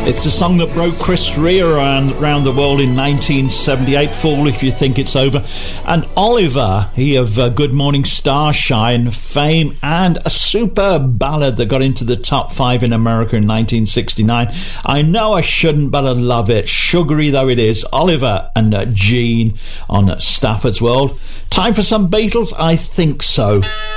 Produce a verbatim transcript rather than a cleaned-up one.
It's the song that broke Chris Rea around, around the world in nineteen seventy-eight, Fool If You Think It's Over. And Oliver, he of uh, Good Morning Starshine fame, and a superb ballad that got into the top five in America in nineteen sixty-nine. I Know I Shouldn't, But I Love It. Sugary though it is. Oliver and uh, Jean on Stafford's World. Time for some Beatles? I think so.